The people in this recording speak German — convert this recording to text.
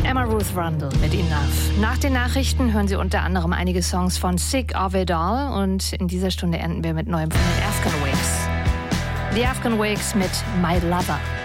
Emma Ruth Rundle mit Enough. Nach den Nachrichten hören Sie unter anderem einige Songs von Sick of It All und in dieser Stunde enden wir mit neuem von den Afghan Wigs. Die Afghan Wigs mit My Lover.